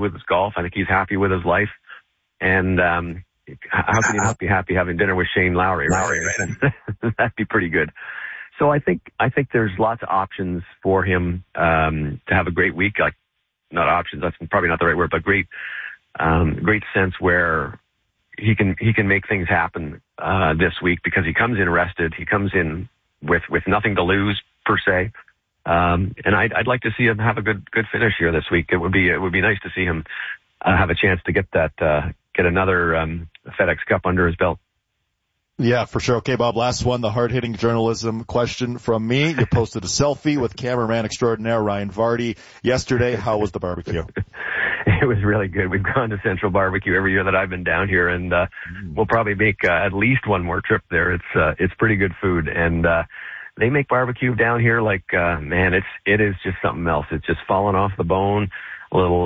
with his golf. I think he's happy with his life. And how can you not be happy having dinner with Shane Lowry, right? That'd be pretty good. So I think there's lots of options for him to have a great week. Like, not options, that's probably not the right word, but great sense where he can make things happen this week, because he comes in rested. He comes in with nothing to lose per se. And I'd like to see him have a good finish here this week. It would be nice to see him have a chance to get another FedEx Cup under his belt. Yeah, for sure. Okay, Bob, last one, the hard-hitting journalism question from me. You posted a selfie with cameraman extraordinaire Ryan Vardy yesterday. How was the barbecue? It was really good. We've gone to Central Barbecue every year that I've been down here, and we'll probably make at least one more trip there. It's pretty good food, and they make barbecue down here like, man, it is just something else. It's just falling off the bone. A little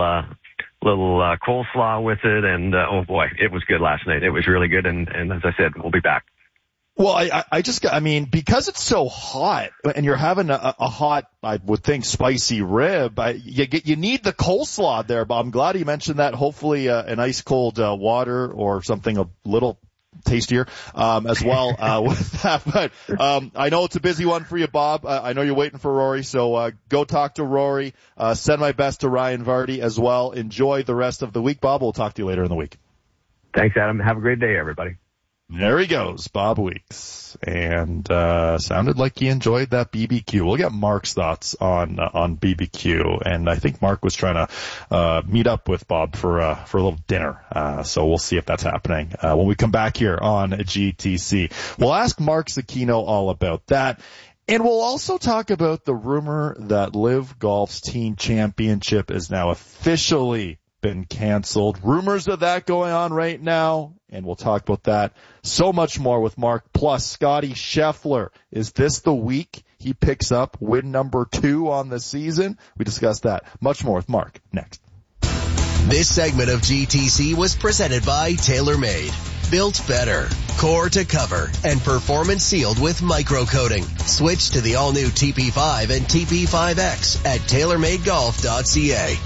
coleslaw with it, and oh boy, it was good last night. It was really good, and as I said, we'll be back. Well, I mean, because it's so hot, and you're having a hot, I would think, spicy rib, you need the coleslaw there, Bob. I'm glad you mentioned that. Hopefully, an ice cold water or something a little tastier as well with that. But I know it's a busy one for you, Bob. I know you're waiting for Rory, so go talk to Rory. Send my best to Ryan Vardy as well. Enjoy the rest of the week, Bob. We'll talk to you later in the week. Thanks, Adam. Have a great day, everybody. There he goes, Bob Weeks, and sounded like he enjoyed that BBQ. We'll get Mark's thoughts on BBQ, and I think Mark was trying to meet up with Bob for a little dinner. So we'll see if that's happening when we come back here on GTC. We'll ask Mark Zecchino all about that. And we'll also talk about the rumor that Live Golf's Team Championship is now officially been canceled. Rumors of that going on right now, and we'll talk about that. So much more with Mark. Plus, Scotty Scheffler. Is this the week he picks up win number 2 on the season? We discussed that. Much more with Mark next. This segment of GTC was presented by TaylorMade. Built better, core to cover, and performance sealed with microcoating. Switch to the all-new TP5 and TP5X at TaylorMadeGolf.ca.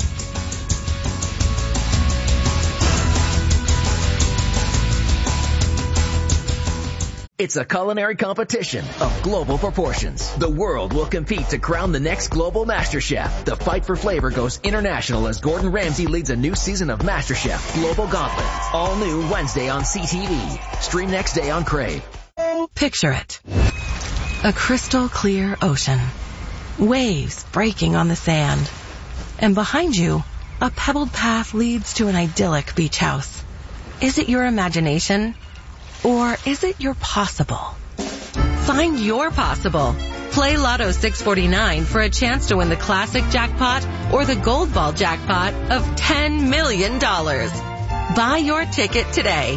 It's a culinary competition of global proportions. The world will compete to crown the next global MasterChef. The fight for flavor goes international as Gordon Ramsay leads a new season of MasterChef Global Gauntlet. All new Wednesday on CTV. Stream next day on Crave. Picture it. A crystal clear ocean. Waves breaking on the sand. And behind you, a pebbled path leads to an idyllic beach house. Is it your imagination? Or is it your possible? Find your possible. Play Lotto 649 for a chance to win the classic jackpot or the gold ball jackpot of $10 million. Buy your ticket today.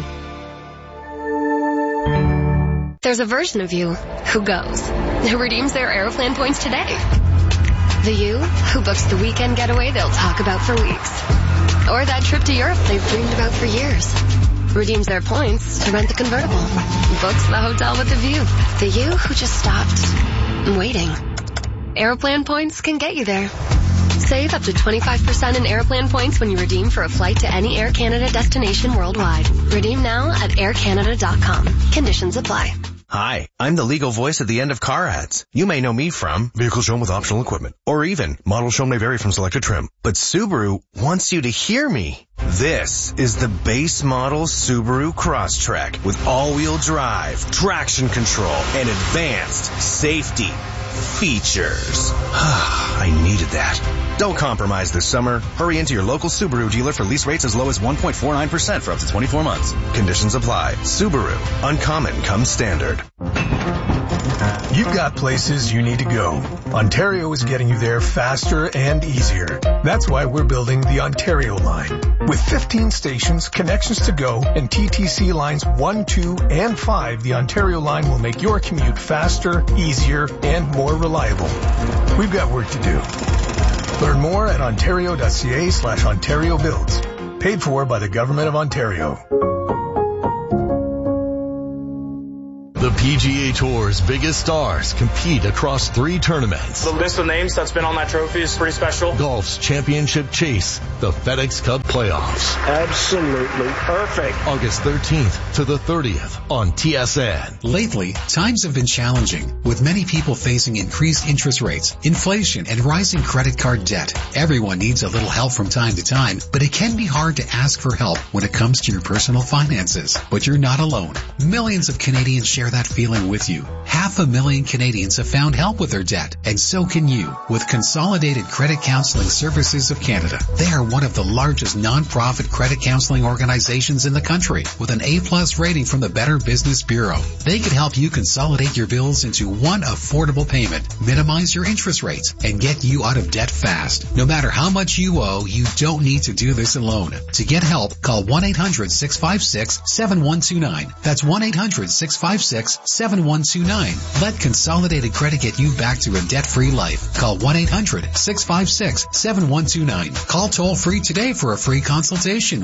There's a version of you who goes, who redeems their Aeroplan points today. The you who books the weekend getaway they'll talk about for weeks. Or that trip to Europe they've dreamed about for years. Redeems their points to rent the convertible. Books the hotel with the view. The you who just stopped waiting. Aeroplan points can get you there. Save up to 25% in Aeroplan points when you redeem for a flight to any Air Canada destination worldwide. Redeem now at aircanada.com. Conditions apply. Hi, I'm the legal voice at the end of car ads. You may know me from Vehicle Shown with Optional Equipment, or even Model Shown may vary from selected trim. But Subaru wants you to hear me. This is the base model Subaru Crosstrek with all-wheel drive, traction control, and advanced safety features. I needed that. Don't compromise this summer. Hurry into your local Subaru dealer for lease rates as low as 1.49% for up to 24 months. Conditions apply. Subaru. Uncommon comes standard. You've got places you need to go. Ontario is getting you there faster and easier. That's why we're building the Ontario line. With 15 stations, connections to go, and TTC lines 1, 2, and 5, the Ontario line will make your commute faster, easier, and more reliable. We've got work to do. Learn more at ontario.ca/Ontario Builds. Paid for by the Government of Ontario. The PGA Tour's biggest stars compete across 3 tournaments. The list of names that's been on that trophy is pretty special. Golf's championship chase, the FedEx Cup playoffs. Absolutely perfect. August 13th to the 30th on TSN. Lately, times have been challenging, with many people facing increased interest rates, inflation, and rising credit card debt. Everyone needs a little help from time to time, but it can be hard to ask for help when it comes to your personal finances. But you're not alone. Millions of Canadians share that feeling with you. 500,000 Canadians have found help with their debt, and so can you with Consolidated Credit Counseling Services of Canada. They are one of the largest non-profit credit counseling organizations in the country with an A+ rating from the Better Business Bureau. They can help you consolidate your bills into one affordable payment, minimize your interest rates, and get you out of debt fast. No matter how much you owe, you don't need to do this alone. To get help, call 1-800-656-7129. That's 1-800-656-7129. Let Consolidated Credit get you back to a debt-free life. Call 1-800-656-7129. Call toll-free today for a free consultation.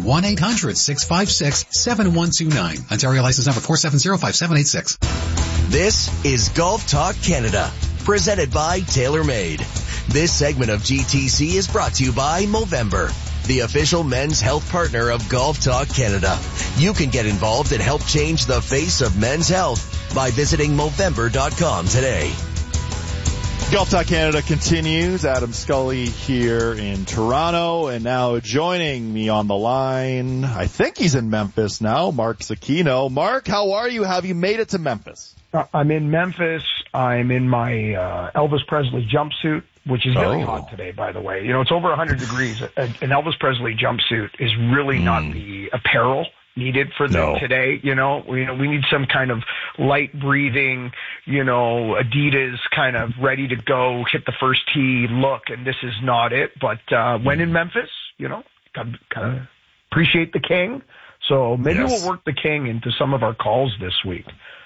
1-800-656-7129. Ontario license number 4705786. This is Golf Talk Canada, presented by TaylorMade. This segment of GTC is brought to you by Movember, the official men's health partner of Golf Talk Canada. You can get involved and help change the face of men's health by visiting Movember.com today. Golf Talk Canada continues. Adam Scully here in Toronto, and now joining me on the line, I think he's in Memphis now, Mark Zecchino. Mark, how are you? Have you made it to Memphis? I'm in Memphis. I'm in my Elvis Presley jumpsuit, which is very hot today, by the way. You know, it's over 100 degrees. An Elvis Presley jumpsuit is really not the apparel needed for today. You know, we need some kind of light breathing, Adidas kind of ready to go, hit the first tee look, and this is not it. But when in Memphis, kind of appreciate the King. So maybe we'll work the King into some of our calls this week.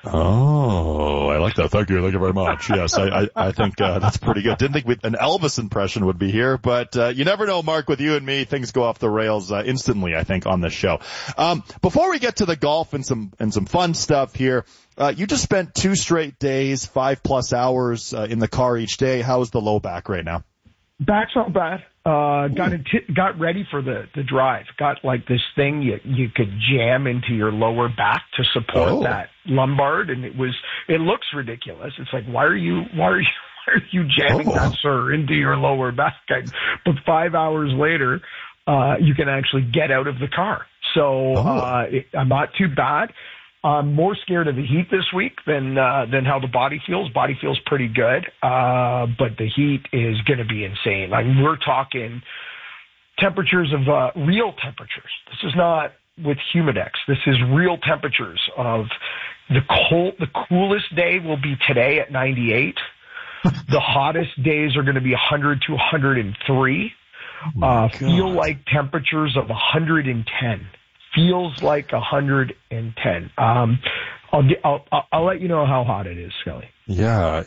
Oh, I like that. Thank you very much. Yes, I think that's pretty good. Didn't think an Elvis impression would be here, but you never know, Mark. With you and me, things go off the rails instantly, I think, on this show. Before we get to the golf and some fun stuff here, you just spent 2 straight days, 5+ hours in the car each day. How's the low back right now? Back's not bad. Got ready for the drive. Got like this thing you could jam into your lower back to support that lumbar, and it looks ridiculous. It's like, why are you jamming that, sir, into your lower back? But 5 hours later, you can actually get out of the car. So I'm not too bad. I'm more scared of the heat this week than how the body feels. Body feels pretty good, but the heat is going to be insane. Like, we're talking temperatures of real temperatures. This is not with Humidex. This is real temperatures of the coolest day will be today at 98. The hottest days are going to be 100 to 103. Feel like temperatures of 110. Feels like 110. I'll let you know how hot it is, Scully. Yeah.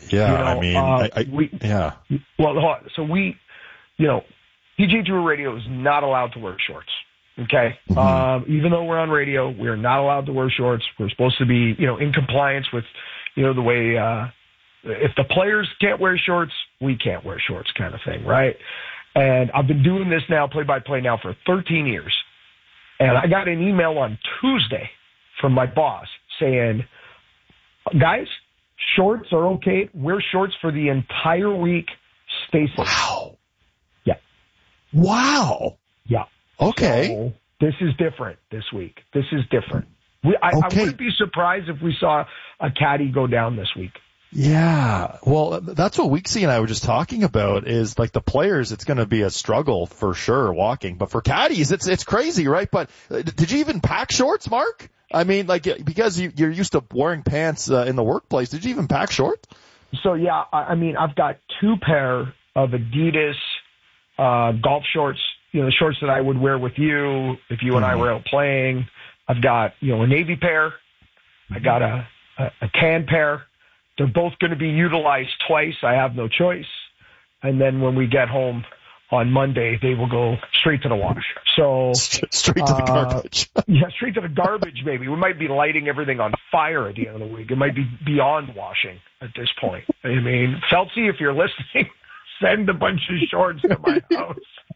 So PGA Tour Radio is not allowed to wear shorts. Okay. Mm-hmm. Even though we're on radio, we're not allowed to wear shorts. We're supposed to be, in compliance with, the way, if the players can't wear shorts, we can't wear shorts, kind of thing. Right. And I've been doing this now, play-by-play now, for 13 years. And I got an email on Tuesday from my boss saying, guys, shorts are okay. Wear shorts for the entire week. Stay safe. Wow. Yeah. Wow. Yeah. Okay. So this is different this week. This is different. I wouldn't be surprised if we saw a caddy go down this week. Yeah. Well, that's what Weeksy and I were just talking about, is like the players, it's going to be a struggle for sure walking, but for caddies, it's crazy, right? But did you even pack shorts, Mark? I mean, like, because you're used to wearing pants in the workplace, did you even pack shorts? So yeah, I've got 2 pair of Adidas, golf shorts, the shorts that I would wear with you if you and I were out playing. I've got, a navy pair. I got a tan pair. They're both going to be utilized twice. I have no choice. And then when we get home, on Monday, they will go straight to the wash. So straight to the garbage. Yeah, straight to the garbage, maybe. We might be lighting everything on fire at the end of the week. It might be beyond washing at this point. I mean, Feltzy, if you're listening, send a bunch of shorts to my house.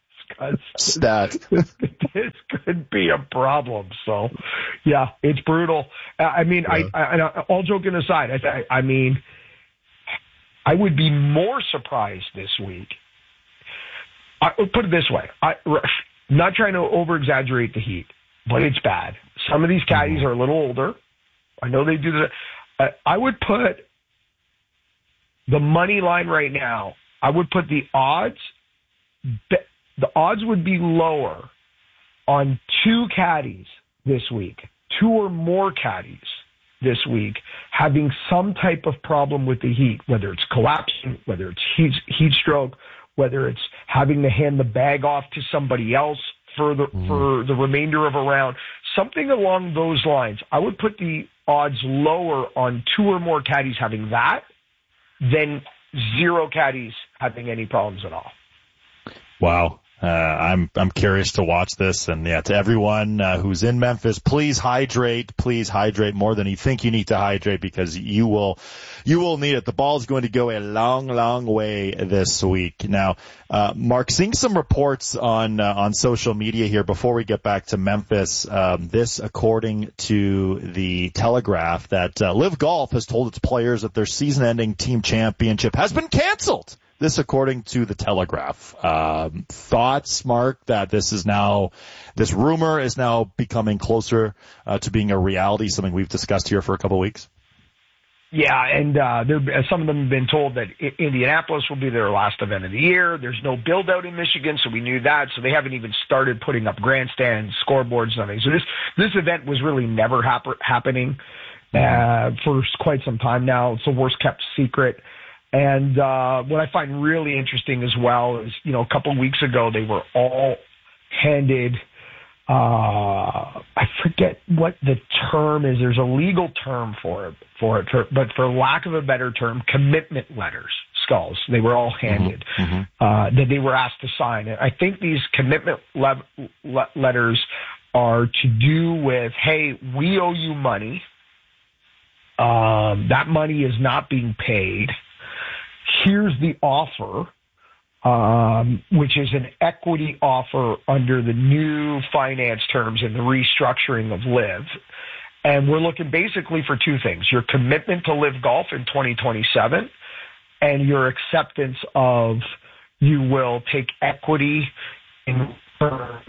Stat. This could be a problem. So, yeah, it's brutal. I mean, yeah. All joking aside, I mean, I would be more surprised this week. Put it this way. Not trying to over-exaggerate the heat, but it's bad. Some of these caddies are a little older. I know they do that. I would put the money line right now. I would put the odds. The odds would be lower on 2 caddies this week, 2 or more caddies this week, having some type of problem with the heat, whether it's collapsing, whether it's heat stroke, whether it's having to hand the bag off to somebody else for the remainder of a round, something along those lines. I would put the odds lower on 2 or more caddies having that than 0 caddies having any problems at all. Wow. I'm curious to watch this, and yeah, to everyone who's in Memphis, please hydrate more than you think you need to hydrate, because you will need it. The ball is going to go a long, long way this week. Now, Mark, seeing some reports on social media here before we get back to Memphis. This, according to the Telegraph, that Live Golf has told its players that their season-ending team championship has been canceled. This, according to the Telegraph. Thoughts, Mark, that this rumor is now becoming closer to being a reality, something we've discussed here for a couple of weeks? Yeah, and some of them have been told that Indianapolis will be their last event of the year. There's no build-out in Michigan, so we knew that. So they haven't even started putting up grandstands, scoreboards, nothing. So this event was really never happening for quite some time now. It's the worst-kept secret. And what I find really interesting as well is, a couple of weeks ago, they were all handed, I forget what the term is. There's a legal term for it, but for lack of a better term, commitment letters, skulls. They were all handed that they were asked to sign. And I think these commitment letters are to do with, hey, we owe you money. That money is not being paid. Here's the offer, which is an equity offer under the new finance terms and the restructuring of LIV. And we're looking basically for 2 things: your commitment to LIV Golf in 2027 and your acceptance of you will take equity in return.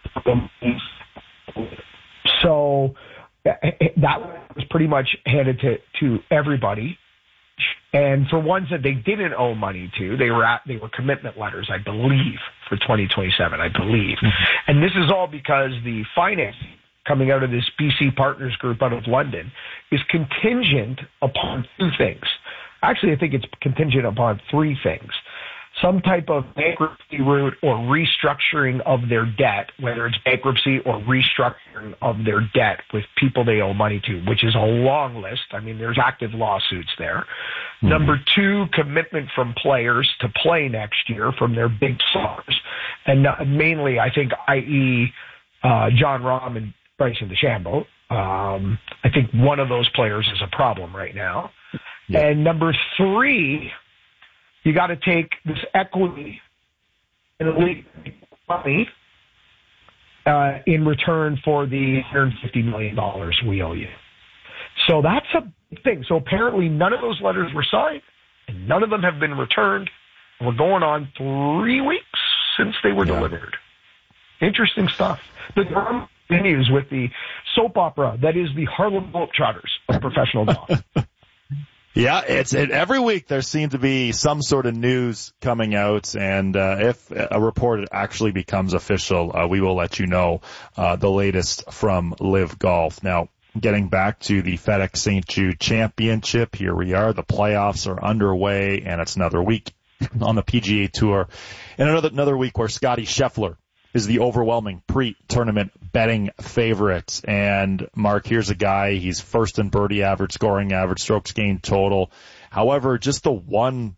So that was pretty much handed to everybody. And for ones that they didn't owe money to, they were commitment letters, I believe, for 2027, I believe. And this is all because the financing coming out of this BC Partners Group out of London is contingent upon 2 things. Actually, I think it's contingent upon 3 things. Some type of bankruptcy route or restructuring of their debt, whether it's bankruptcy or restructuring of their debt with people they owe money to, which is a long list. I mean, there's active lawsuits there. Number 2, commitment from players to play next year from their big stars. And mainly, I think, i.e., Jon Rahm and Bryson DeChambeau. I think one of those players is a problem right now. Yeah. And number 3, you got to take this equity and money in return for the $150 million we owe you. So that's a big thing. So apparently none of those letters were signed, and none of them have been returned. We're going on 3 weeks since they were delivered. Interesting stuff. The drama continues with the soap opera that is the Harlem Globetrotters of professional golf. Yeah, every week there seems to be some sort of news coming out, and if a report actually becomes official, we will let you know the latest from LIV Golf. Now, getting back to the FedEx St. Jude Championship, here we are. The playoffs are underway, and it's another week on the PGA Tour, and another week where Scottie Scheffler is the overwhelming pre-tournament betting favorite. And Mark, here's a guy, he's first in birdie average, scoring average, strokes gained total. However, just the one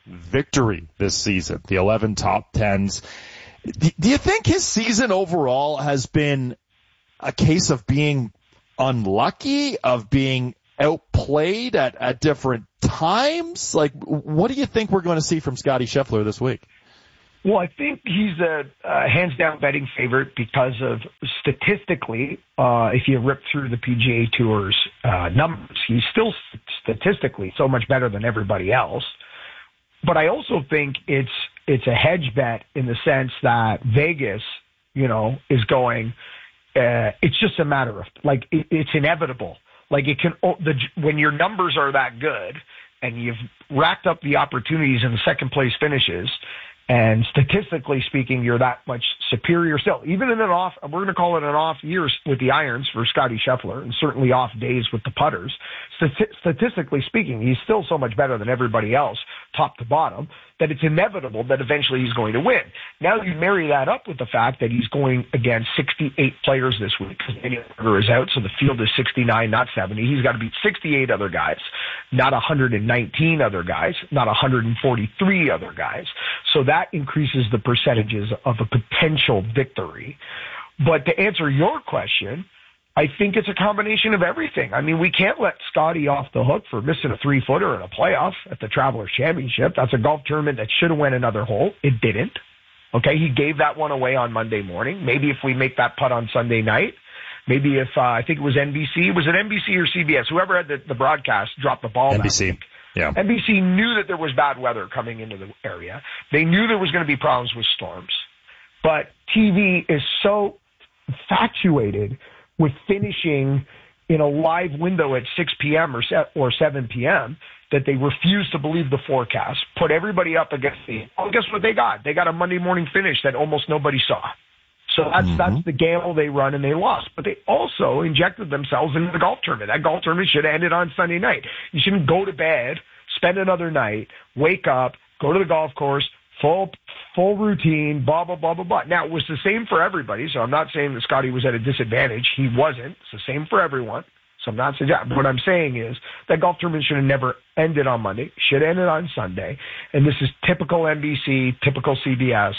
victory this season, the 11 top 10s. Do you think his season overall has been a case of being unlucky, of being outplayed at different times? Like, what do you think we're going to see from Scottie Scheffler this week? Well, I think he's a hands-down betting favorite because of statistically, if you rip through the PGA Tour's numbers, he's still statistically so much better than everybody else. But I also think it's a hedge bet in the sense that Vegas, is going. It's just a matter of it's inevitable. Like when your numbers are that good and you've racked up the opportunities in the second place finishes. And statistically speaking, you're that much superior still. Even in we're going to call it an off year with the irons for Scottie Scheffler, and certainly off days with the putters. Statistically speaking, he's still so much better than everybody else, top to bottom, that it's inevitable that eventually he's going to win. Now you marry that up with the fact that he's going against 68 players this week because Daniel Berger is out, so the field is 69, not 70. He's got to beat 68 other guys, not 119 other guys, not 143 other guys. So that increases the percentages of a potential victory. But to answer your question, I think it's a combination of everything. I mean, we can't let Scottie off the hook for missing a 3-footer in a playoff at the Travelers Championship. That's a golf tournament that should have went another hole. It didn't. Okay, he gave that one away on Monday morning. Maybe if we make that putt on Sunday night, maybe if I think it was NBC. Was it NBC or CBS? Whoever had the broadcast dropped the ball. NBC. Yeah. NBC knew that there was bad weather coming into the area. They knew there was going to be problems with storms. But TV is so infatuated with finishing in a live window at 6 p.m. or 7 p.m. that they refuse to believe the forecast, put everybody up against guess what they got? They got a Monday morning finish that almost nobody saw. So that's the gamble they run, and they lost. But they also injected themselves into the golf tournament. That golf tournament should have ended on Sunday night. You shouldn't go to bed, spend another night, wake up, go to the golf course, full routine, blah, blah, blah, blah, blah. Now, it was the same for everybody, so I'm not saying that Scottie was at a disadvantage. He wasn't. It's the same for everyone. So I'm not suggesting. What I'm saying is that golf tournament should have never ended on Monday. Should have ended on Sunday. And this is typical NBC, typical CBS.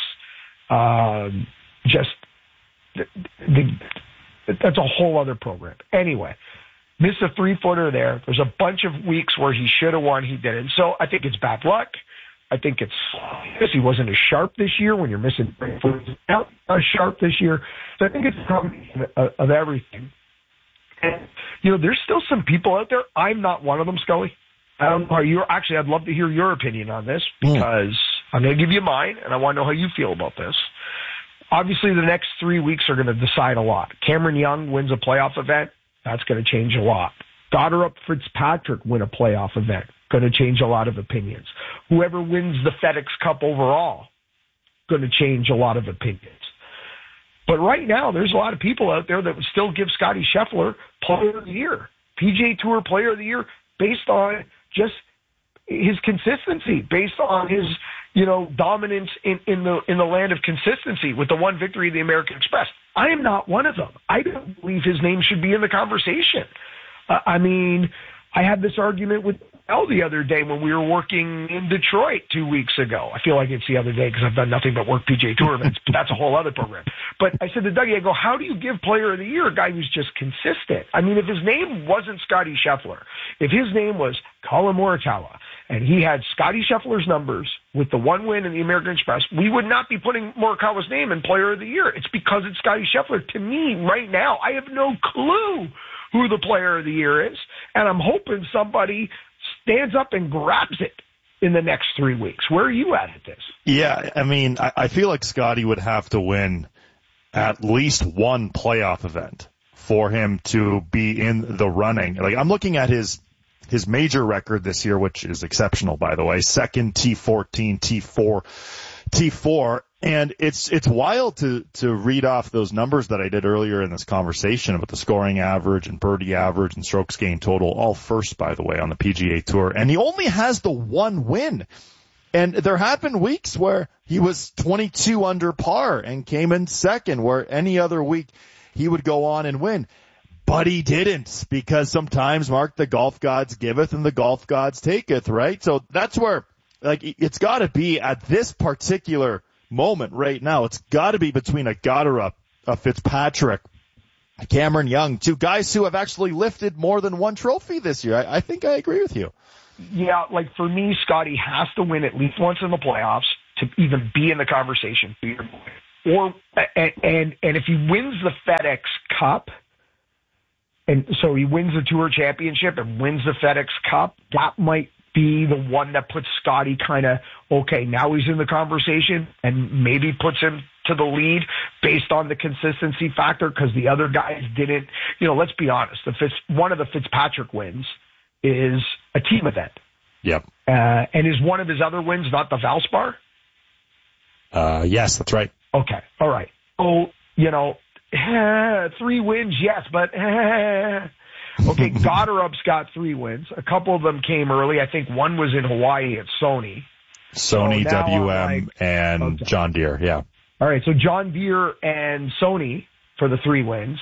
That's a whole other program. Anyway, missed a 3-footer there. There's a bunch of weeks where he should have won. He didn't. So I think it's bad luck. I think it's he wasn't as sharp this year when you're missing 3-footers. Not as sharp this year. So I think it's a combination of everything. And, there's still some people out there. I'm not one of them, Scully. I don't know how you're. Actually, I'd love to hear your opinion on this because I'm going to give you mine, and I want to know how you feel about this. Obviously, the next 3 weeks are going to decide a lot. Cameron Young wins a playoff event. That's going to change a lot. Goddard Fitzpatrick win a playoff event. Going to change a lot of opinions. Whoever wins the FedEx Cup overall, going to change a lot of opinions. But right now, there's a lot of people out there that would still give Scottie Scheffler Player of the Year, PGA Tour Player of the Year, based on just his consistency, based on his dominance in the land of consistency with the one victory of the American Express. I am not one of them. I don't believe his name should be in the conversation. I had this argument with L the other day when we were working in Detroit 2 weeks ago. I feel like it's the other day because I've done nothing but work PGA Tour events, but that's a whole other program. But I said to Dougie, I go, how do you give Player of the Year a guy who's just consistent? I mean, if his name wasn't Scottie Scheffler, if his name was Colin Morikawa, and he had Scottie Scheffler's numbers with the one win in the American Express, we would not be putting Morikawa's name in Player of the Year. It's because it's Scottie Scheffler. To me, right now, I have no clue who the Player of the Year is, and I'm hoping somebody stands up and grabs it in the next 3 weeks. Where are you at this? Yeah, I feel like Scottie would have to win at least one playoff event for him to be in the running. Like, I'm looking at his major record this year, which is exceptional, by the way. Second, T14, T4. And it's wild to read off those numbers that I did earlier in this conversation about the scoring average and birdie average and strokes gained total, all first, by the way, on the PGA Tour. And he only has the one win. And there have been weeks where he was 22 under par and came in second, where any other week he would go on and win. But he didn't, because sometimes, Mark, the golf gods giveth and the golf gods taketh, right? So that's where like, it's got to be at this particular moment right now. It's got to be between a Goddard, a Fitzpatrick, Cameron Young, two guys who have actually lifted more than one trophy this year. I think I agree with you. Yeah, like for me, Scotty has to win at least once in the playoffs to even be in the conversation. Or and if he wins the FedEx Cup, and so he wins the Tour Championship and wins the FedEx Cup, that might be the one that puts Scotty kind of, okay, now he's in the conversation, and maybe puts him to the lead based on the consistency factor, because the other guys didn't. Let's be honest, one of the Fitzpatrick wins is a team event. Yep. And is one of his other wins not the Valspar? Yes, that's right. Okay. All right. Oh, 3 wins, yes, but okay, Goddard's got 3 wins. A couple of them came early. I think one was in Hawaii at Sony. Sony, WM, and okay. John Deere, yeah. All right, so John Deere and Sony for the 3 wins.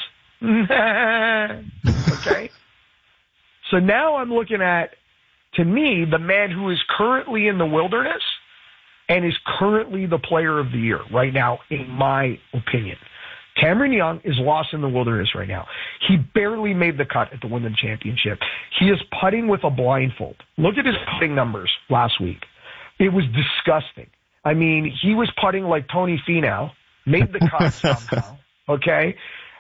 Okay. So now I'm looking at, to me, the man who is currently in the wilderness and is currently the player of the year right now, in my opinion. Cameron Young is lost in the wilderness right now. He barely made the cut at the Wyndham Championship. He is putting with a blindfold. Look at his putting numbers last week. It was disgusting. I mean, he was putting like Tony Finau, made the cut somehow, okay?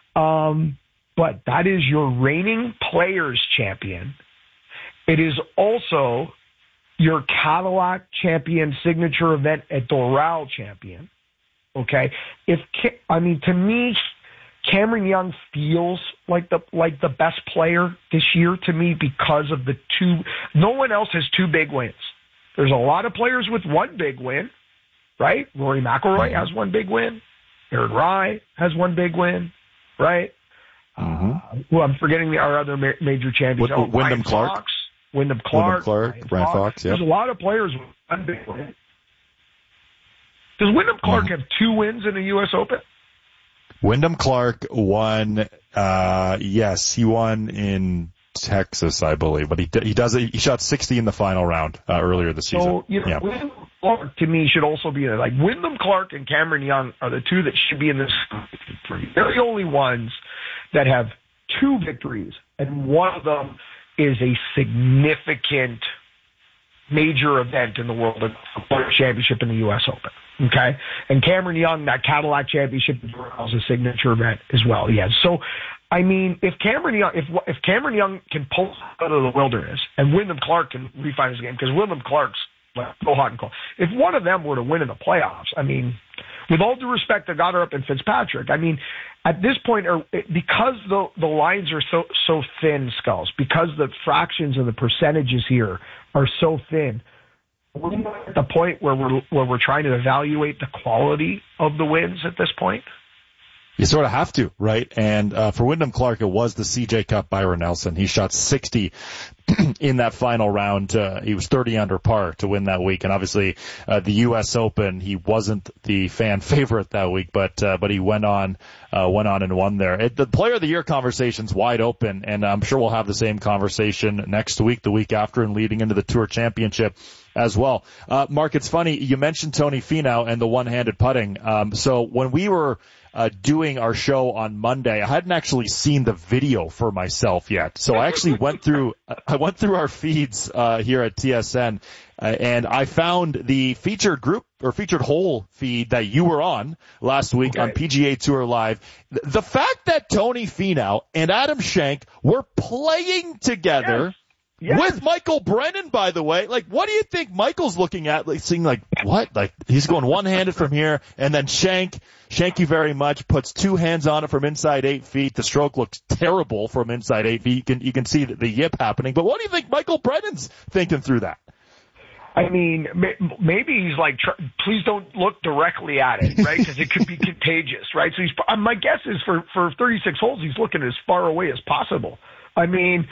But that is your reigning players champion. It is also your Cadillac champion signature event at Doral champion. Okay. To me, Cameron Young feels like the best player this year to me because of the 2. No one else has 2 big wins. There's a lot of players with 1 big win, right? Rory McIlroy has 1 big win. Aaron Rai has 1 big win, right? Well, I'm forgetting our other major champions. Wyndham Clark. Wyndham Clark, Brian Fox. There's a lot of players with 1 big win. Does Wyndham Clark have 2 wins in the U.S. Open? Wyndham Clark won. Yes, he won in Texas, I believe, but he shot 60 in the final round earlier this season. So Wyndham Clark to me should also be like Wyndham Clark and Cameron Young are the 2 that should be in this. They're the only ones that have 2 victories, and one of them is a significant major event in the world of the championship in the U.S. Open. Okay. And Cameron Young, that Cadillac championship is a signature event as well. Yes. So, I mean, if Cameron Young can pull out of the wilderness and Wyndham Clark can refine his game, because Wyndham Clark's so hot and cold. If one of them were to win in the playoffs, I mean, with all due respect to Goddard and Fitzpatrick, I mean, at this point, because the lines are so thin, Skulls, because the fractions and the percentages here are so thin, we're at the point where we're trying to evaluate the quality of the wins at this point. You sort of have to, right? And for Wyndham Clark, it was the CJ Cup Byron Nelson. He shot 60 in that final round. He was 30 under par to win that week. And obviously, the U.S. Open, he wasn't the fan favorite that week, but he went on and won there. The Player of the Year conversation's wide open, and I'm sure we'll have the same conversation next week, the week after, and leading into the Tour Championship as well. Mark, it's funny, you mentioned Tony Finau and the one-handed putting. So when we were doing our show on Monday, I hadn't actually seen the video for myself yet. So I actually went through our feeds here at TSN, and I found the featured group or featured hole feed that you were on last week on PGA Tour Live. The fact that Tony Finau and Adam Schenk were playing together. Yes. With Michael Brennan, by the way, like, what do you think Michael's looking at? Like, seeing like, what? Like, he's going one-handed from here, and then thank you very much, puts 2 hands on it from inside 8 feet. The stroke looks terrible from inside 8 feet. You can see the yip happening. But what do you think Michael Brennan's thinking through that? I mean, maybe he's like, please don't look directly at it, right? Because it could be contagious, right? So my guess is for 36 holes, he's looking as far away as possible. I mean,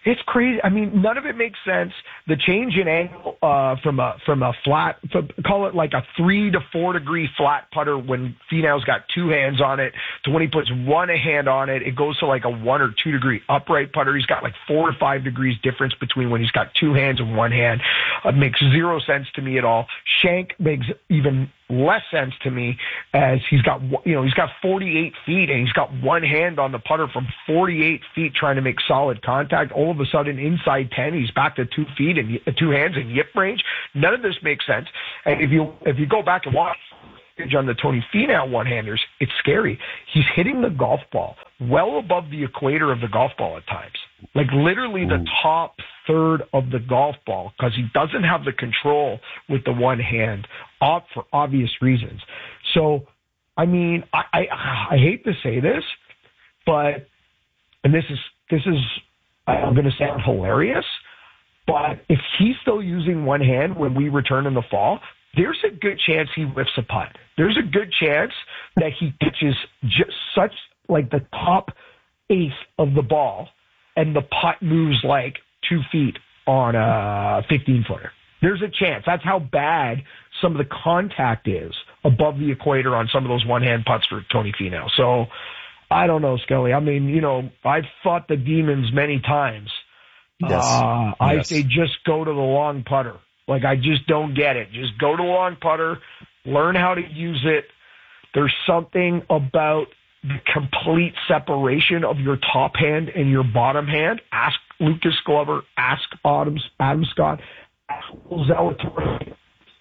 It's crazy. I mean, none of it makes sense. The change in angle from a flat, call it like a 3 to 4 degree flat putter when Finau's got two hands on it, to when he puts one hand on it, it goes to like a 1 or 2 degree upright putter. He's got like 4 to 5 degrees difference between when he's got two hands and one hand. It makes zero sense to me at all. Shank makes even less sense to me, as he's got 48 feet and he's got one hand on the putter from 48 feet trying to make solid contact. All of a sudden inside 10, he's back to 2 feet and two hands in yip range. None of this makes sense. And if you go back and watch on the Tony Finau one-handers, it's scary. He's hitting the golf ball well above the equator of the golf ball at times. Like literally the top third of the golf ball, because he doesn't have the control with the one hand, for obvious reasons. So, I mean, I hate to say this, but, and this is I'm going to sound hilarious, but if he's still using one hand when we return in the fall, there's a good chance he whiffs a putt. There's a good chance that he pitches just such like the top eighth of the ball, and the putt moves like 2 feet on a 15-footer. There's a chance. That's how bad some of the contact is above the equator on some of those one-hand putts for Tony Finau. So I don't know, Skelly. I mean, you know, I've fought the demons many times. Yes. I say just go to the long putter. Like, I just don't get it. Just go to the long putter, learn how to use it. There's something about the complete separation of your top hand and your bottom hand. Ask Lucas Glover, ask Adam Scott, ask Will Zalatoris.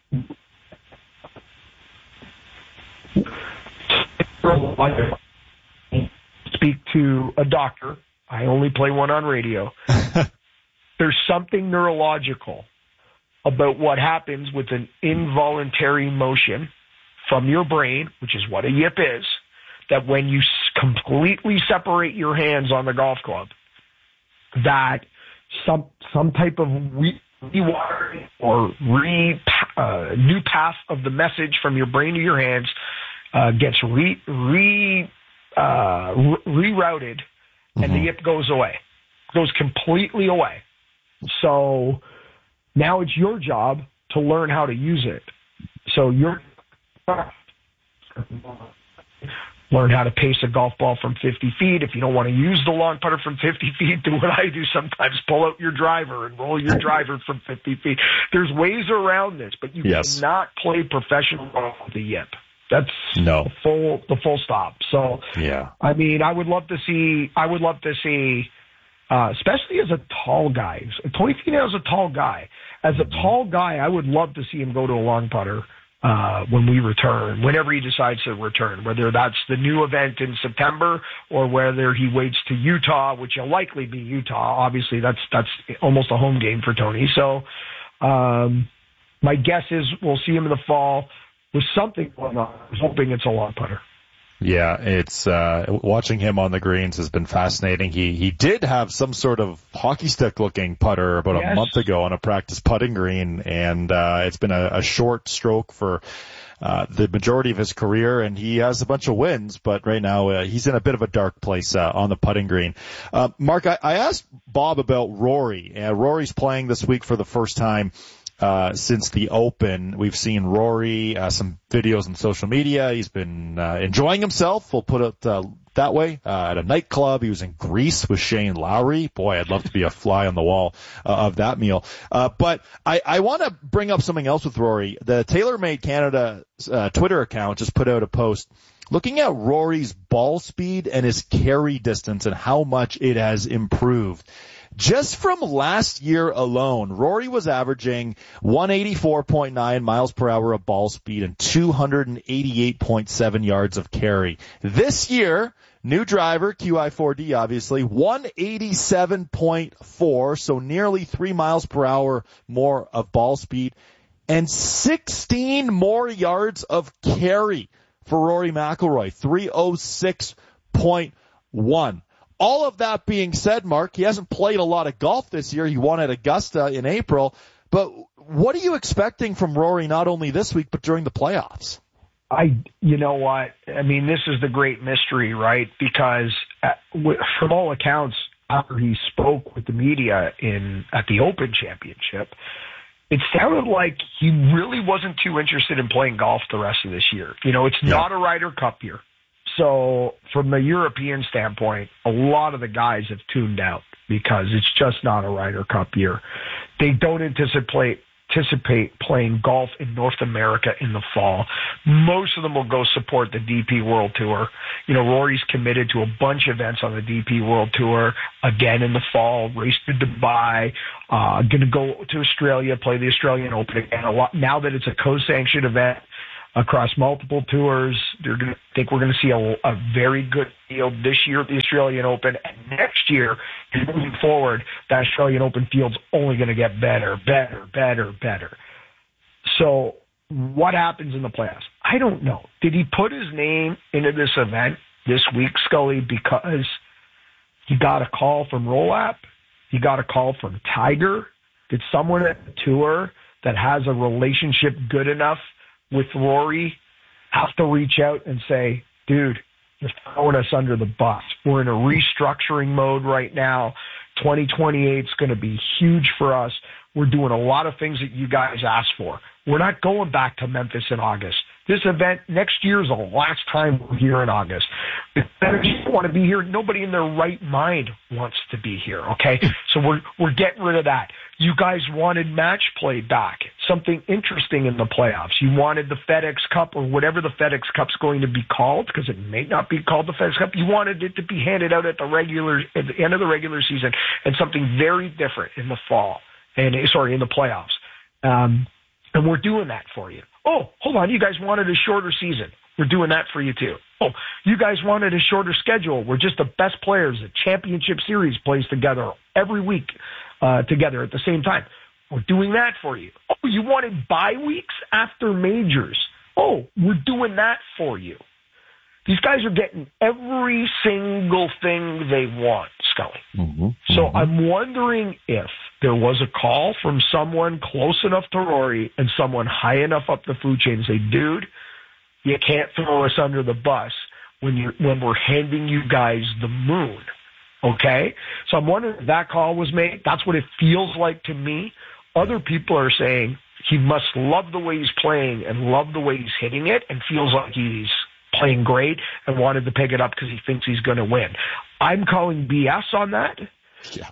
Speak to a doctor. I only play one on radio. There's something neurological about what happens with an involuntary motion from your brain, which is what a yip is, that when you completely separate your hands on the golf club, that some type of rewiring or new path of the message from your brain to your hands gets rerouted, and the yip goes away, goes completely away. So now it's your job to learn how to use it. So learn how to pace a golf ball from 50 feet. If you don't want to use the long putter from 50 feet, do what I do sometimes. Pull out your driver and roll your driver from 50 feet. There's ways around this, but you cannot play professional golf with a yip. That's the full stop. So, I mean, I would love to see, especially as a tall guy. Tony Finau is a tall guy. As a tall guy, I would love to see him go to a long putter when we return, whenever he decides to return, whether that's the new event in September or whether he waits to Utah, which will likely be Utah. Obviously, that's almost a home game for Tony. So my guess is we'll see him in the fall with something going on. I'm hoping it's a long putter. Yeah, it's watching him on the greens has been fascinating. He did have some sort of hockey stick looking putter about a month ago on a practice putting green, and it's been a short stroke for the majority of his career, and he has a bunch of wins, but right now he's in a bit of a dark place on the putting green. Mark, I asked Bob about Rory. Rory's playing this week for the first time since the Open. We've seen Rory, some videos on social media. He's been enjoying himself, we'll put it that way, at a nightclub. He was in Greece with Shane Lowry. Boy, I'd love to be a fly on the wall of that meal. But I want to bring up something else with Rory. The TaylorMade Canada Twitter account just put out a post looking at Rory's ball speed and his carry distance and how much it has improved. Just from last year alone, Rory was averaging 184.9 miles per hour of ball speed and 288.7 yards of carry. This year, new driver, QI4D obviously, 187.4, so nearly 3 miles per hour more of ball speed, and 16 more yards of carry for Rory McIlroy, 306.1. All of that being said, Mark, he hasn't played a lot of golf this year. He won at Augusta in April. But what are you expecting from Rory not only this week but during the playoffs? You know what? I mean, this is the great mystery, right? Because from all accounts, after he spoke with the media at the Open Championship, it sounded like he really wasn't too interested in playing golf the rest of this year. It's not a Ryder Cup year. So from the European standpoint, a lot of the guys have tuned out because it's just not a Ryder Cup year. They don't anticipate playing golf in North America in the fall. Most of them will go support the DP World Tour. Rory's committed to a bunch of events on the DP World Tour again in the fall, race to Dubai, going to go to Australia, play the Australian Open again. Now that it's a co-sanctioned event across multiple tours, they're going to think we're going to see a very good field this year at the Australian Open, and next year, and moving forward, the Australian Open field's only going to get better. So what happens in the playoffs? I don't know. Did he put his name into this event this week, Scully, because he got a call from Roll-Up? He got a call from Tiger? Did someone at the tour that has a relationship good enough with Rory have to reach out and say, dude, you're throwing us under the bus. We're in a restructuring mode right now. 2028 is going to be huge for us. We're doing a lot of things that you guys asked for. We're not going back to Memphis in August. This event next year is the last time we're here in August. If you want to be here, nobody in their right mind wants to be here, okay? So we're getting rid of that. You guys wanted match play back, something interesting in the playoffs. You wanted the FedEx Cup or whatever the FedEx Cup's going to be called, because it may not be called the FedEx Cup. You wanted it to be handed out at the end of the regular season, and something very different in the fall, in the playoffs. And we're doing that for you. Oh, hold on. You guys wanted a shorter season. We're doing that for you too. Oh, you guys wanted a shorter schedule. We're just the best players. The championship series plays together every week together at the same time. We're doing that for you. Oh, you wanted bye weeks after majors. Oh, we're doing that for you. These guys are getting every single thing they want, Scully. Mm-hmm. So I'm wondering if there was a call from someone close enough to Rory and someone high enough up the food chain to say, dude, you can't throw us under the bus when we're handing you guys the moon. Okay? So I'm wondering if that call was made. That's what it feels like to me. Other people are saying he must love the way he's playing and love the way he's hitting it and feels like he's playing great and wanted to pick it up because he thinks he's going to win. I'm calling BS on that. Yeah.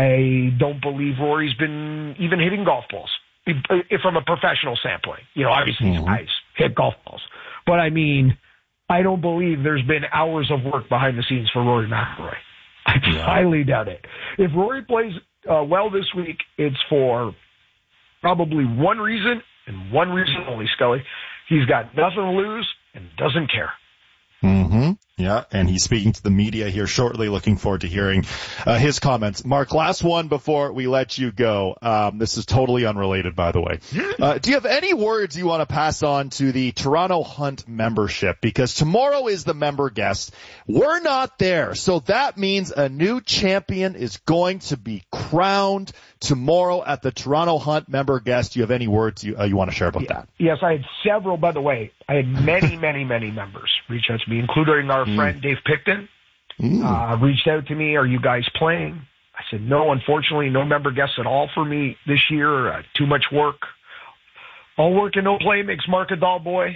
I don't believe Rory's been even hitting golf balls from a professional standpoint. Obviously these guys hit golf balls. But I don't believe there's been hours of work behind the scenes for Rory McIlroy. I highly doubt it. If Rory plays well this week, it's for probably one reason and one reason only, Scully. He's got nothing to lose and doesn't care. Mm-hmm. Yeah, and he's speaking to the media here shortly. Looking forward to hearing his comments. Mark, last one before we let you go. This is totally unrelated, by the way. Do you have any words you want to pass on to the Toronto Hunt membership? Because tomorrow is the member guest. We're not there, so that means a new champion is going to be crowned tomorrow at the Toronto Hunt member guest. Do you have any words you want to share about that? Yes, I had several, by the way. I had many members reach out to me, including our friend Dave Picton. Reached out to me, are you guys playing? I said, no, unfortunately, no member guests at all for me this year. Too much work. All work and no play makes Mark a dull boy.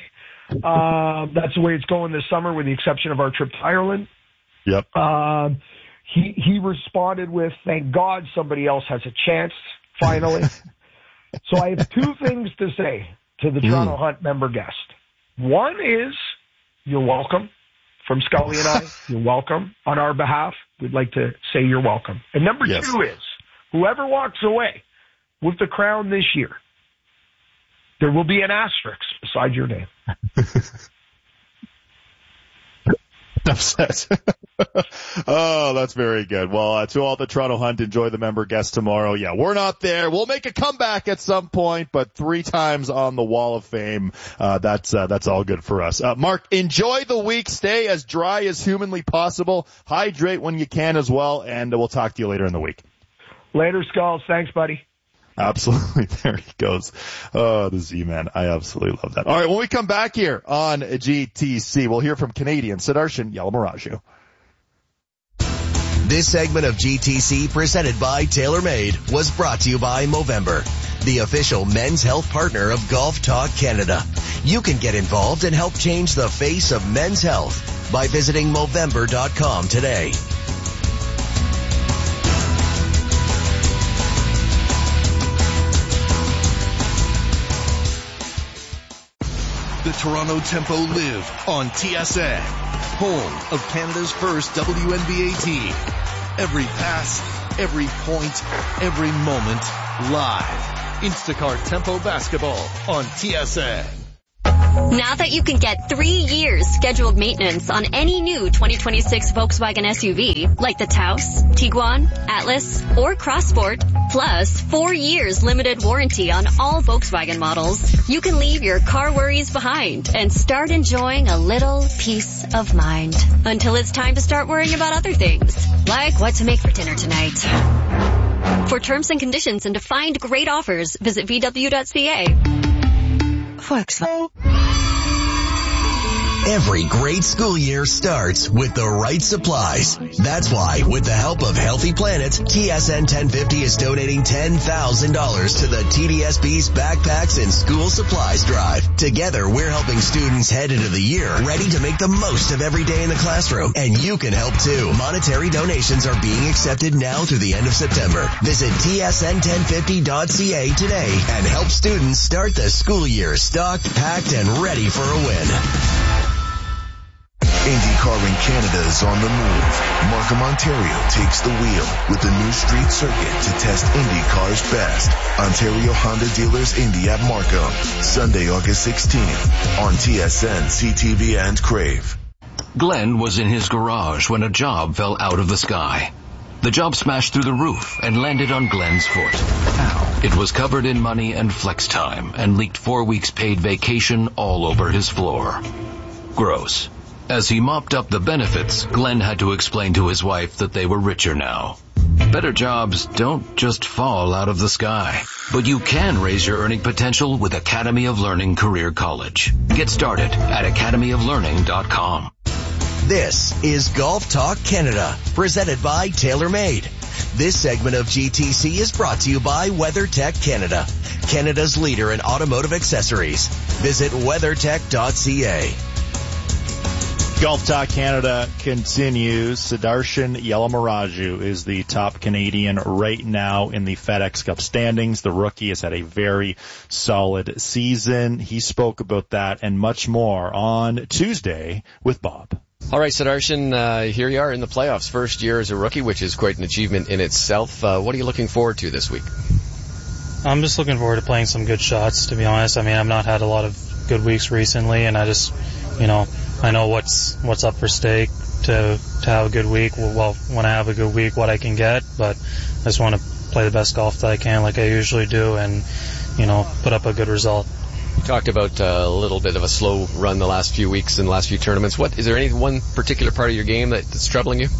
That's the way it's going this summer, with the exception of our trip to Ireland. Yep. He responded with, thank God somebody else has a chance, finally. So I have two things to say to the Toronto Hunt member guest. One is, you're welcome. From Scully and I, you're welcome. On our behalf, we'd like to say you're welcome. And number two is, whoever walks away with the crown this year, there will be an asterisk beside your name. Upset. Oh, that's very good. Well, to all the Toronto Hunt, enjoy the member guest tomorrow. Yeah, we're not there. We'll make a comeback at some point, but 3 times on the Wall of Fame. That's all good for us. Mark, enjoy the week. Stay as dry as humanly possible. Hydrate when you can as well, and we'll talk to you later in the week. Later, Skulls. Thanks, buddy. Absolutely. There he goes. Oh, the Z-Man. I absolutely love that. All right, when we come back here on GTC, we'll hear from Canadian Sudarshan Yalamaraju. This segment of GTC, presented by TaylorMade, was brought to you by Movember, the official men's health partner of Golf Talk Canada. You can get involved and help change the face of men's health by visiting Movember.com today. The Toronto Tempo live on TSN, home of Canada's first WNBA team. Every pass, every point, every moment, live. Instacart Tempo Basketball on TSN. Now that you can get 3 years scheduled maintenance on any new 2026 Volkswagen SUV, like the Taos, Tiguan, Atlas, or Crossport, plus 4 years limited warranty on all Volkswagen models, you can leave your car worries behind and start enjoying a little peace of mind. Until it's time to start worrying about other things, like what to make for dinner tonight. For terms and conditions and to find great offers, visit VW.ca. Volkswagen. Every great school year starts with the right supplies. That's why, with the help of Healthy Planet, TSN 1050 is donating $10,000 to the TDSB's Backpacks and School Supplies Drive. Together, we're helping students head into the year ready to make the most of every day in the classroom. And you can help too. Monetary donations are being accepted now through the end of September. Visit tsn1050.ca today and help students start the school year stocked, packed, and ready for a win. IndyCar in Canada is on the move. Markham, Ontario takes the wheel with the new street circuit to test IndyCar's best. Ontario Honda Dealers Indy at Markham, Sunday, August 16th on TSN, CTV, and Crave. Glenn was in his garage when a job fell out of the sky. The job smashed through the roof and landed on Glenn's foot. Ow. It was covered in money and flex time and leaked 4 weeks paid vacation all over his floor. Gross. As he mopped up the benefits, Glenn had to explain to his wife that they were richer now. Better jobs don't just fall out of the sky, but you can raise your earning potential with Academy of Learning Career College. Get started at academyoflearning.com. This is Golf Talk Canada, presented by TaylorMade. This segment of GTC is brought to you by WeatherTech Canada, Canada's leader in automotive accessories. Visit weathertech.ca. Golf Talk Canada continues. Sudarshan Yalamaraju is the top Canadian right now in the FedEx Cup standings. The rookie has had a very solid season. He spoke about that and much more on Tuesday with Bob. All right, Sudarshan, here you are in the playoffs. First year as a rookie, which is quite an achievement in itself. What are you looking forward to this week? I'm just looking forward to playing some good shots, to be honest. I mean, I've not had a lot of good weeks recently, and I just, I know what's up for stake to have a good week. Well, when I have a good week, what I can get, but I just want to play the best golf that I can like I usually do and, put up a good result. You talked about a little bit of a slow run the last few weeks and the last few tournaments. Is there any one particular part of your game that's troubling you?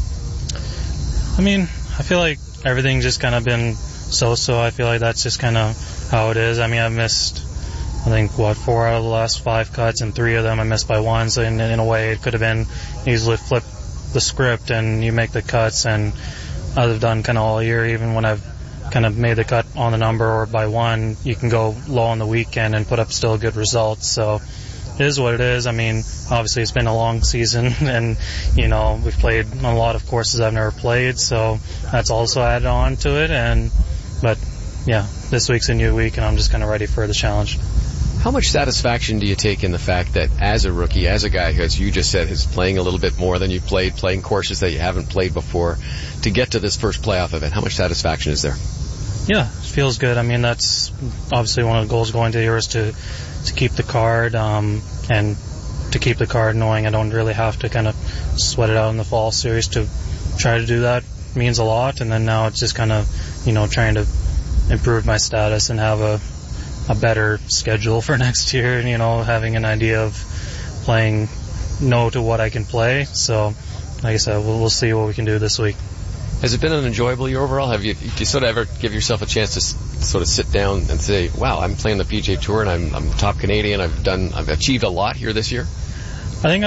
I mean, I feel like everything's just kind of been so-so. I feel like that's just kind of how it is. I mean, I've missed, 4 out of the last 5 cuts, and 3 of them I missed by 1. So in a way, it could have been easily flip the script and you make the cuts. And as I've done kind of all year, even when I've kind of made the cut on the number or by 1, you can go low on the weekend and put up still good results. So it is what it is. I mean, obviously it's been a long season, and we've played on a lot of courses I've never played, so that's also added on to it. But yeah, this week's a new week, and I'm just kind of ready for the challenge. How much satisfaction do you take in the fact that as a rookie, as a guy who, as you just said, is playing a little bit more than you played, playing courses that you haven't played before, to get to this first playoff event? How much satisfaction is there? Yeah, it feels good. I mean, that's obviously one of the goals going to the year is to keep the card, and to keep the card knowing I don't really have to kind of sweat it out in the fall series. To try to do that means a lot, and then now it's just kind of, trying to improve my status and have a better schedule for next year, and, having an idea of playing to what I can play. So, like I said, we'll see what we can do this week. Has it been an enjoyable year overall? Do you sort of ever give yourself a chance to sort of sit down and say, wow, I'm playing the PGA Tour and I'm top Canadian. I've achieved a lot here this year? I think I've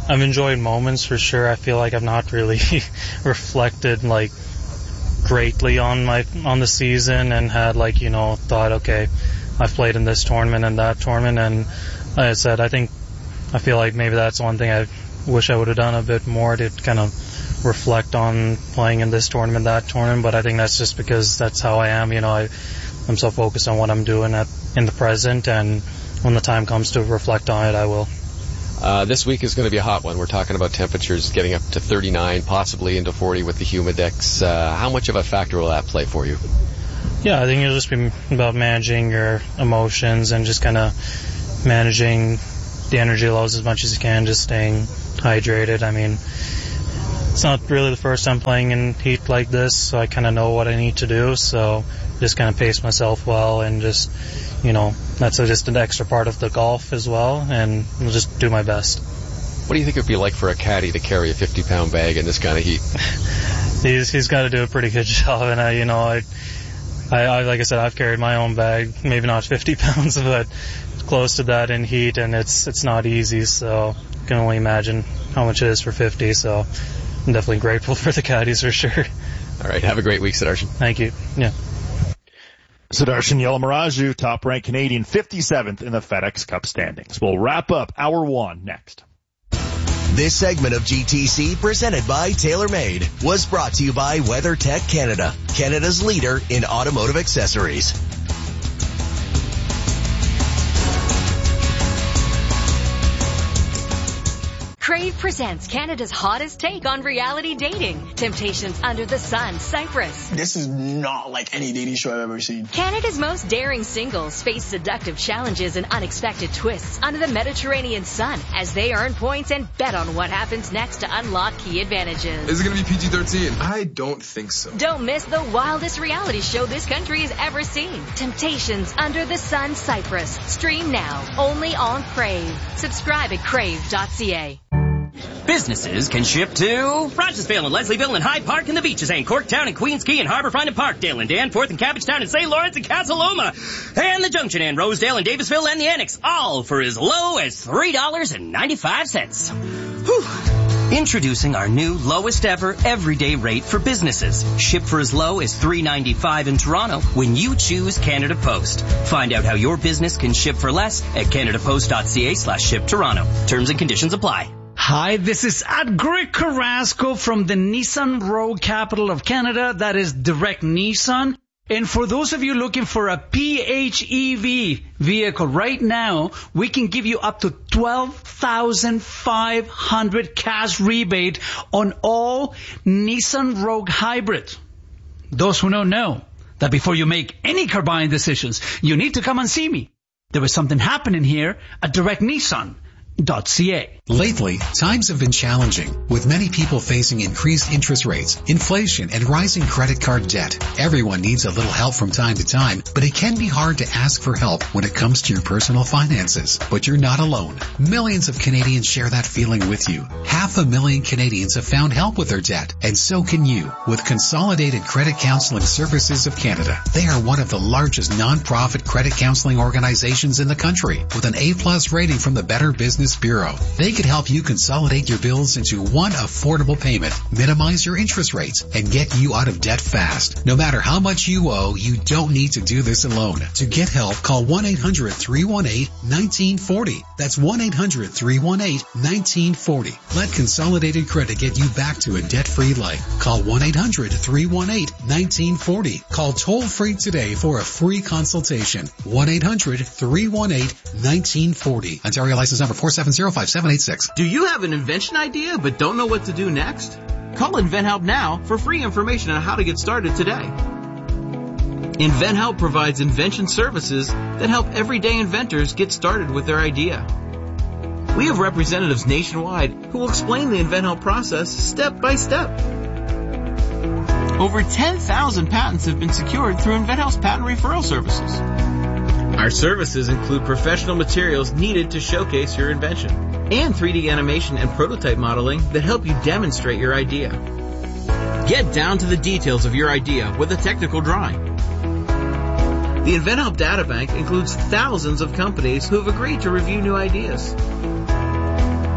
I've enjoyed moments for sure. I feel like I've not really reflected like greatly on the season and had like, you know, thought, okay, I've played in this tournament and that tournament, and like I said, I feel like maybe that's one thing I wish I would have done a bit more to kind of reflect on playing in this tournament, that tournament, but I think that's just because that's how I am, you know, I'm so focused on what I'm doing in the present, and when the time comes to reflect on it, I will. This week is going to be a hot one. We're talking about temperatures getting up to 39, possibly into 40 with the Humidex. How much of a factor will that play for you? Yeah, I think it'll just be about managing your emotions and just kind of managing the energy levels as much as you can, just staying hydrated. I mean, it's not really the first time playing in heat like this, so I kind of know what I need to do, so just kind of pace myself well and just, you know, that's just an extra part of the golf as well, and I'll just do my best. What do you think it would be like for a caddy to carry a 50-pound bag in this kind of heat? He's got to do a pretty good job, and I like I said, I've carried my own bag, maybe not 50 pounds, but close to that in heat, and it's not easy, so I can only imagine how much it is for 50, so I'm definitely grateful for the caddies for sure. All right, have a great week, Sudarshan. Thank you. Yeah. Sudarshan Yalamaraju, top-ranked Canadian, 57th in the FedEx Cup standings. We'll wrap up Hour 1 next. This segment of GTC, presented by TaylorMade, was brought to you by WeatherTech Canada, Canada's leader in automotive accessories. Crave presents Canada's hottest take on reality dating. Temptations Under the Sun, Cyprus. This is not like any dating show I've ever seen. Canada's most daring singles face seductive challenges and unexpected twists under the Mediterranean sun as they earn points and bet on what happens next to unlock key advantages. Is it going to be PG-13? I don't think so. Don't miss the wildest reality show this country has ever seen. Temptations Under the Sun, Cyprus. Stream now, only on Crave. Subscribe at crave.ca. Businesses can ship to Rochesville and Leslieville and Hyde Park and the Beaches and Corktown and Queens Quay and Harbourfront and Parkdale and Danforth and Cabbagetown and St. Lawrence and Casa Loma and the Junction and Rosedale and Davisville and the Annex, all for as low as $3.95. Introducing our new lowest ever everyday rate for businesses. Ship for as low as $3.95 in Toronto when you choose Canada Post. Find out how your business can ship for less at canadapost.ca/ship Toronto. Terms and conditions apply. Hi, this is Greg Carrasco from the Nissan Rogue capital of Canada, that is Direct Nissan. And for those of you looking for a PHEV vehicle right now, we can give you up to $12,500 cash rebate on all Nissan Rogue Hybrid. Those who don't know that before you make any car buying decisions, you need to come and see me. There is something happening here at Direct Nissan. Lately, times have been challenging, with many people facing increased interest rates, inflation, and rising credit card debt. Everyone needs a little help from time to time, but it can be hard to ask for help when it comes to your personal finances. But you're not alone. Millions of Canadians share that feeling with you. 500,000 Canadians have found help with their debt, and so can you with Consolidated Credit Counseling Services of Canada. They are one of the largest non-profit credit counseling organizations in the country, with an A+ rating from the Better Business Bureau. They could help you consolidate your bills into one affordable payment, minimize your interest rates, and get you out of debt fast. No matter how much you owe, you don't need to do this alone. To get help, call 1-800-318-1940. That's 1-800-318-1940. Let Consolidated Credit get you back to a debt-free life. Call 1-800-318-1940. Call toll-free today for a free consultation. 1-800-318-1940. Ontario license number 4705786. Do you have an invention idea but don't know what to do next? Call InventHelp now for free information on how to get started today. InventHelp provides invention services that help everyday inventors get started with their idea. We have representatives nationwide who will explain the InventHelp process step by step. Over 10,000 patents have been secured through InventHelp's patent referral services. Our services include professional materials needed to showcase your invention and 3D animation and prototype modeling that help you demonstrate your idea. Get down to the details of your idea with a technical drawing. The InventHelp Databank includes thousands of companies who have agreed to review new ideas.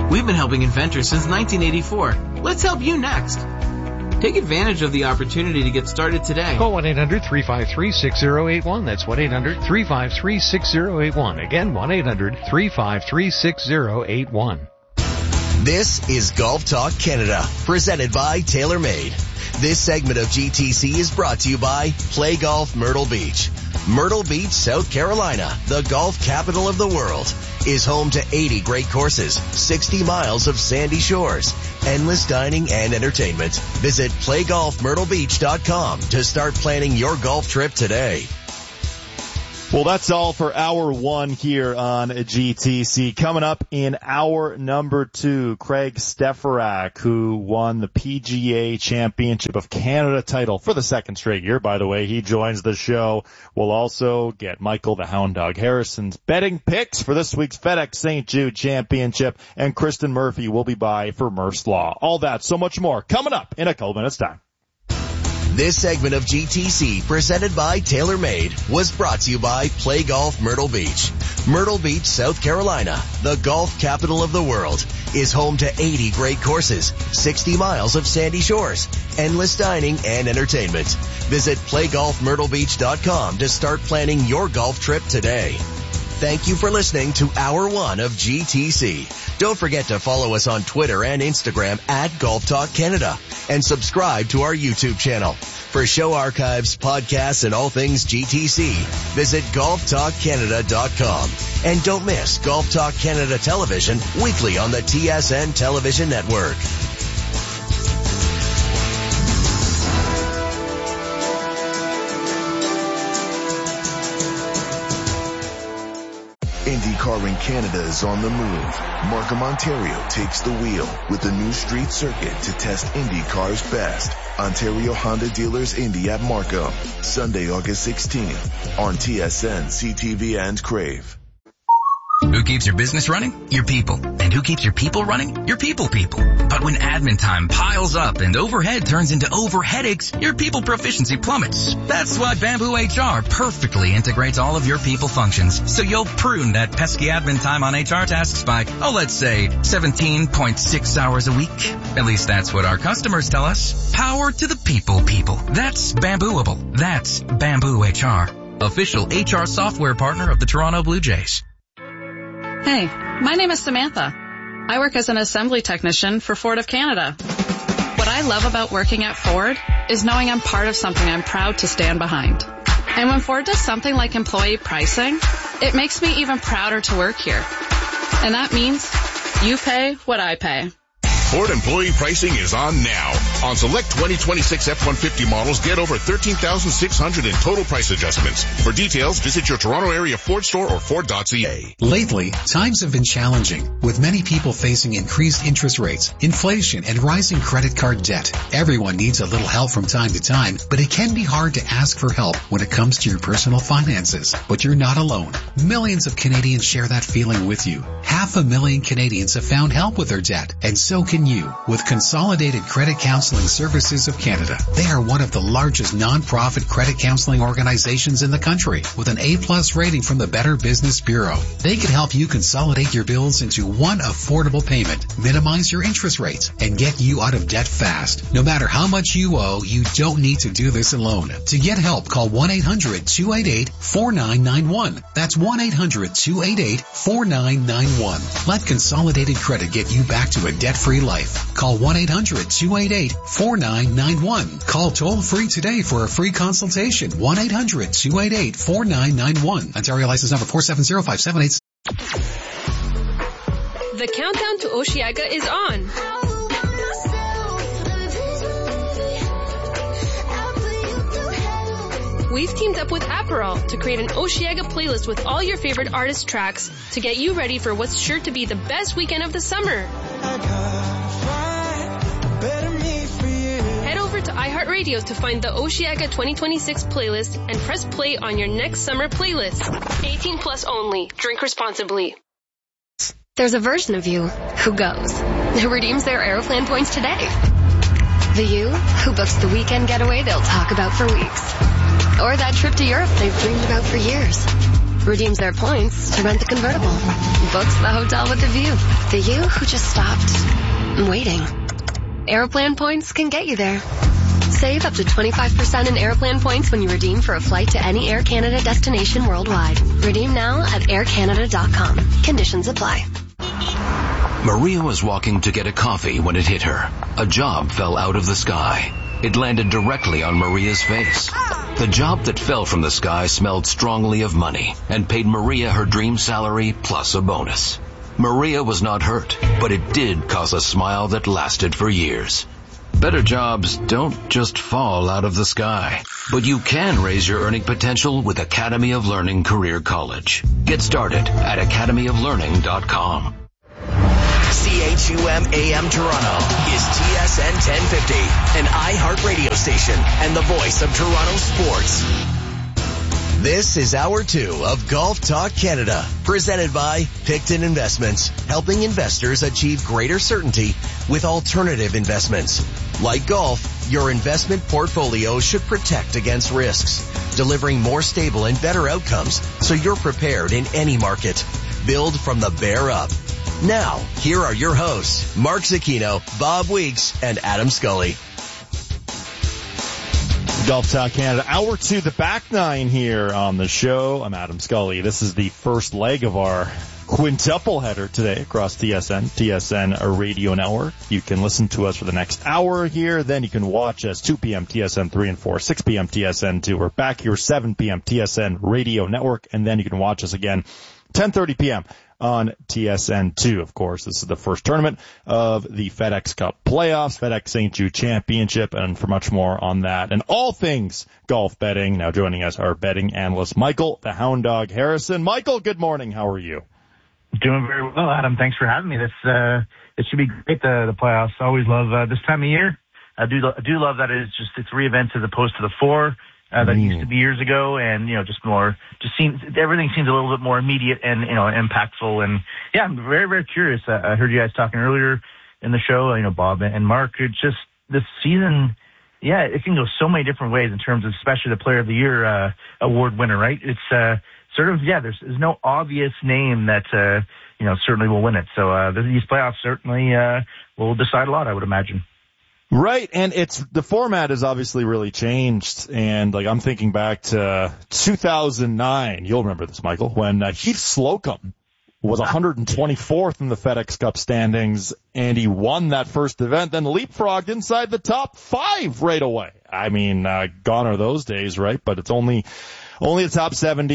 We've been helping inventors since 1984. Let's help you next. Take advantage of the opportunity to get started today. Call 1-800-353-6081. That's 1-800-353-6081. Again, 1-800-353-6081. This is Golf Talk Canada, presented by TaylorMade. This segment of GTC is brought to you by Play Golf Myrtle Beach. Myrtle Beach, South Carolina, the golf capital of the world, is home to 80 great courses, 60 miles of sandy shores, endless dining and entertainment. Visit playgolfmyrtlebeach.com to start planning your golf trip today. Well, that's all for hour one here on GTC. Coming up in hour number two, Craig Stefarak, who won the PGA Championship of Canada title for the second straight year, by the way. He joins the show. We'll also get Michael the Hound Dog Harrison's betting picks for this week's FedEx St. Jude Championship, and Kristen Murphy will be by for Murph's Law. All that, so much more, coming up in a couple minutes' time. This segment of GTC, presented by TaylorMade, was brought to you by Play Golf Myrtle Beach. Myrtle Beach, South Carolina, the golf capital of the world, is home to 80 great courses, 60 miles of sandy shores, endless dining and entertainment. Visit playgolfmyrtlebeach.com to start planning your golf trip today. Thank you for listening to Hour 1 of GTC. Don't forget to follow us on Twitter and Instagram at Golf Talk Canada, and subscribe to our YouTube channel. For show archives, podcasts, and all things GTC, visit golftalkcanada.com. And don't miss Golf Talk Canada Television weekly on the TSN Television Network. IndyCar in Canada is on the move. Markham, Ontario takes the wheel with the new street circuit to test IndyCar's best. Ontario Honda Dealers Indy at Markham, Sunday, August 16th on TSN, CTV, and Crave. Who keeps your business running? Your people. And who keeps your people running? Your people. But when admin time piles up and overhead turns into overheadaches, your people proficiency plummets. That's why Bamboo HR perfectly integrates all of your people functions, so you'll prune that pesky admin time on HR tasks by, let's say 17.6 hours a week. At least that's what our customers tell us. Power to the people. That's Bambooable. That's Bamboo HR. Official HR software partner of the Toronto Blue Jays. Hey, my name is Samantha. I work as an assembly technician for Ford of Canada. What I love about working at Ford is knowing I'm part of something I'm proud to stand behind. And when Ford does something like employee pricing, it makes me even prouder to work here. And that means you pay what I pay. Ford employee pricing is on now. On select 2026 F-150 models, get over $13,600 in total price adjustments. For details, visit your Toronto area Ford store or Ford.ca. Lately, times have been challenging, with many people facing increased interest rates, inflation, and rising credit card debt. Everyone needs a little help from time to time, but it can be hard to ask for help when it comes to your personal finances. But you're not alone. Millions of Canadians share that feeling with you. 500,000 Canadians have found help with their debt, and so can you with Consolidated Credit Counseling Services of Canada. They are one of the largest non-profit credit counseling organizations in the country with an A+ rating from the Better Business Bureau. They can help you consolidate your bills into one affordable payment, minimize your interest rates, and get you out of debt fast. No matter how much you owe, you don't need to do this alone. To get help, call 1-800-288-4991. That's 1-800-288-4991. Let Consolidated Credit get you back to a debt-free life. Call 1-800-288-4991. Call toll-free today for a free consultation. 1-800-288-4991. Ontario license number 4705786. The countdown to Osheaga is on. We've teamed up with Aperol to create an Osheaga playlist with all your favorite artist tracks to get you ready for what's sure to be the best weekend of the summer. Head over to iHeartRadio to find the Osheaga 2026 playlist and press play on your next summer playlist. 18 plus only. Drink responsibly. There's a version of you who goes, who redeems their Aeroplan points today. The you who books the weekend getaway they'll talk about for weeks. Or that trip to Europe they've dreamed about for years. redeems their points to rent the convertible, books the hotel with the view. The you who just stopped waiting. Aeroplan points can get you there. Save up to 25% in Aeroplan points when you redeem for a flight to any Air Canada destination worldwide. Redeem now at aircanada.com. Conditions apply. Maria was walking to get a coffee when it hit her. A job fell out of the sky. It landed directly on Maria's face. The job that fell from the sky smelled strongly of money and paid Maria her dream salary plus a bonus. Maria was not hurt, but it did cause a smile that lasted for years. Better jobs don't just fall out of the sky, but you can raise your earning potential with Academy of Learning Career College. Get started at academyoflearning.com. CHUM AM Toronto is TSN 1050, an iHeart radio station and the voice of Toronto sports. This is Hour 2 of Golf Talk Canada, presented by Picton Investments, helping investors achieve greater certainty with alternative investments. Like golf, your investment portfolio should protect against risks, delivering more stable and better outcomes so you're prepared in any market. Build from the bear up. Now, here are your hosts, Mark Zecchino, Bob Weeks, and Adam Scully. Golf Talk Canada, Hour 2, the back nine here on the show. I'm Adam Scully. This is the first leg of our quintuple header today across TSN Radio Network. You can listen to us for the next hour here. Then you can watch us 2 p.m. TSN 3 and 4, 6 p.m. TSN 2. We're back here 7 p.m. TSN Radio Network. And then you can watch us again 10:30 p.m. on TSN 2. Of course, this is the first tournament of the FedEx Cup playoffs, FedEx St. Jude Championship, and for much more on that and all things golf betting. Now joining us, our betting analyst, Michael, the Hound Dog Harrison. Michael, good morning. How are you? Doing very well, Adam. Thanks for having me. It should be great, the playoffs. I always love this time of year. I do love that it's 3 events as opposed to the 4. That used to be years ago, and everything seems a little bit more immediate and impactful. And yeah, I'm very, very curious. I heard you guys talking earlier in the show, Bob and Mark. It's just this season, yeah, it can go so many different ways in terms of especially the Player of the Year award winner, right? It's there's no obvious name that certainly will win it. So these playoffs certainly will decide a lot, I would imagine. Right, and the format has obviously really changed, and I'm thinking back to 2009. You'll remember this, Michael, when Heath Slocum was 124th in the FedEx Cup standings, and he won that first event, then leapfrogged inside the top 5 right away. I mean, gone are those days, right? But it's only the top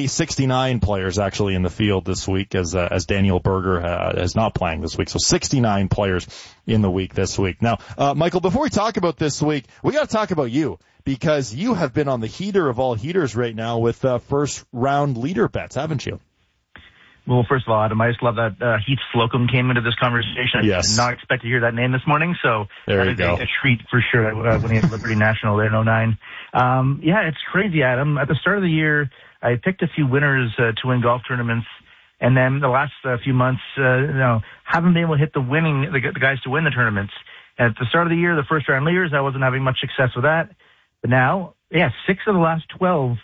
69 players actually in the field this week, as Daniel Berger is not playing this week. So 69 players in the week this week. Now, Michael, before we talk about this week, we got to talk about you, because you have been on the heater of all heaters right now with first round leader bets, haven't you? Well, first of all, Adam, I just love that Heath Slocum came into this conversation. Yes. I did not expect to hear that name this morning, so there that is a treat for sure when he had Liberty National there in 2009. Yeah, it's crazy, Adam. At the start of the year, I picked a few winners to win golf tournaments, and then the last few months, haven't been able to hit the guys to win the tournaments. And at the start of the year, the first round leaders, I wasn't having much success with that. But now, 6 of the last 12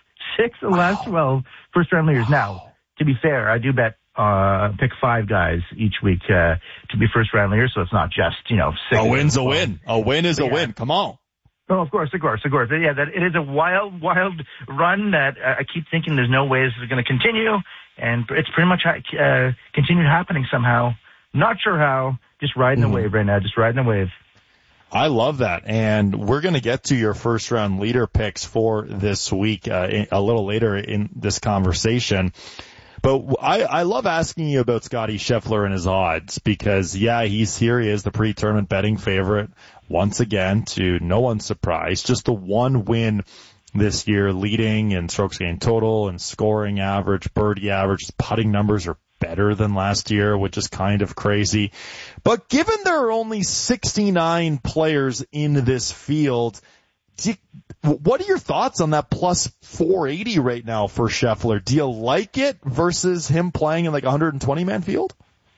first round leaders. Now, to be fair, I do bet pick 5 guys each week to be first round leaders, so it's not just 6. A win's a win. A win is a win. Come on. Oh, of course. Yeah, that it is a wild run that I keep thinking there's no way this is going to continue, and it's pretty much continued happening somehow. Not sure how. Just riding the wave right now. Just riding the wave. I love that, and we're going to get to your first round leader picks for this week a little later in this conversation. But I love asking you about Scottie Scheffler and his odds, because, he's here. He is the pre-tournament betting favorite once again, to no one's surprise. Just the one win this year, leading in strokes gained total and scoring average, birdie average. His putting numbers are better than last year, which is kind of crazy. But given there are only 69 players in this field, what are your thoughts on that plus 480 right now for Scheffler? Do you like it versus him playing in a 120-man field?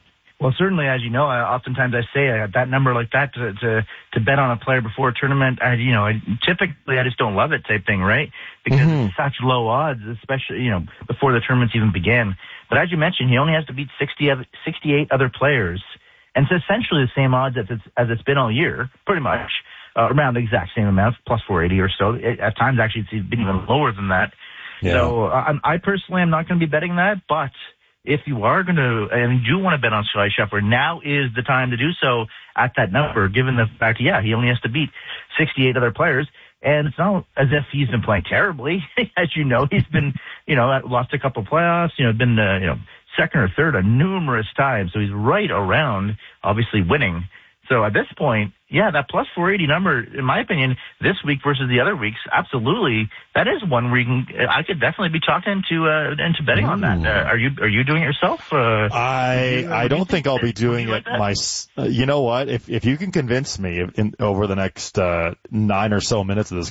Well, certainly, as you know, oftentimes I say that number like that to bet on a player before a tournament, typically I just don't love it type thing, right? Because it's such low odds, especially, before the tournaments even begin. But as you mentioned, he only has to beat 68 other players. And it's essentially the same odds as it's been all year, pretty much, around the exact same amount, plus 480 or so. At times, actually, it's been even lower than that. Yeah. So I personally am not going to be betting that, but if you are going to, and you do want to bet on Sky Scheffler, now is the time to do so at that number, given the fact, he only has to beat 68 other players. And it's not as if he's been playing terribly. As you know, he's been, lost a couple playoffs, been, second or third numerous times. So he's right around, obviously, winning. So at this point, that plus 480 number, in my opinion, this week versus the other weeks, absolutely, that is one where I could definitely be talking into betting on that. Are you doing it yourself? I don't think I'll be doing it you know what? If you can convince me over the next 9 or so minutes of this